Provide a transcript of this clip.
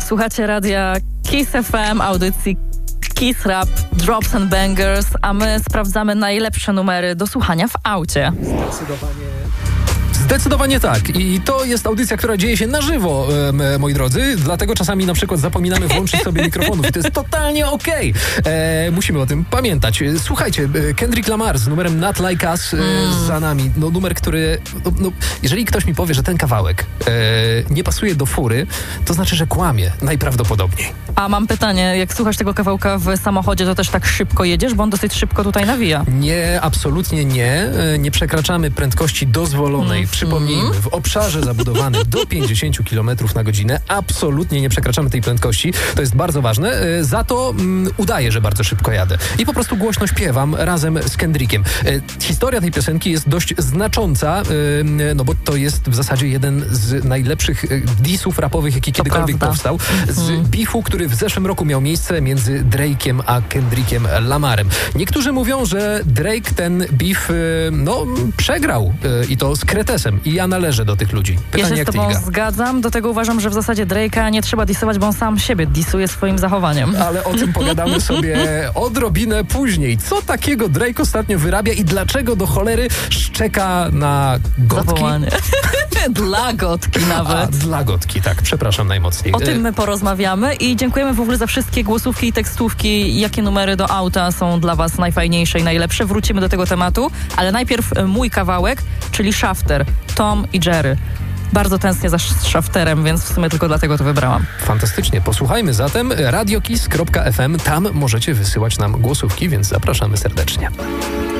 Słuchacie radia Kiss FM, audycji Kiss Rap, Drops and Bangers, a my sprawdzamy najlepsze numery do słuchania w aucie. Zdecydowanie tak. I to jest audycja, która dzieje się na żywo, moi drodzy. Dlatego czasami na przykład zapominamy włączyć sobie mikrofonów. I to jest totalnie okej. Musimy o tym pamiętać. Słuchajcie, Kendrick Lamar z numerem Not Like Us za nami. No numer, który... jeżeli ktoś mi powie, że ten kawałek nie pasuje do fury, to znaczy, że kłamie. Najprawdopodobniej. A mam pytanie, jak słuchasz tego kawałka w samochodzie, to też tak szybko jedziesz? Bo on dosyć szybko tutaj nawija. Nie, absolutnie nie. Nie przekraczamy prędkości dozwolonej. Przypomnijmy, w obszarze zabudowanym do 50 km na godzinę absolutnie nie przekraczamy tej prędkości. To jest bardzo ważne. Za to udaję, że bardzo szybko jadę. I po prostu głośno śpiewam razem z Kendrickiem. Historia tej piosenki jest dość znacząca, no bo to jest w zasadzie jeden z najlepszych dissów rapowych, jaki kiedykolwiek powstał. Z beefu, który w zeszłym roku miał miejsce między Drake'iem a Kendrickiem Lamarem. Niektórzy mówią, że Drake ten beef przegrał i to z Kretesem. I ja należę do tych ludzi. Pytanie, ja się z tobą zgadzam. Do tego uważam, że w zasadzie Drake'a nie trzeba disować, bo on sam siebie disuje swoim zachowaniem. Ale o tym pogadamy sobie odrobinę później. Co takiego Drake ostatnio wyrabia i dlaczego do cholery szczeka na gotki? Zawołanie. Dla gotki nawet. A, dla gotki, tak. Przepraszam najmocniej. O tym my porozmawiamy i dziękujemy w ogóle za wszystkie głosówki i tekstówki. Jakie numery do auta są dla was najfajniejsze i najlepsze. Wrócimy do tego tematu, ale najpierw mój kawałek, czyli Shafter, Tom i Jerry. Bardzo tęsknię za Shafterem, więc w sumie tylko dlatego to wybrałam. Fantastycznie. Posłuchajmy zatem radiokiss.fm. Tam możecie wysyłać nam głosówki, więc zapraszamy serdecznie.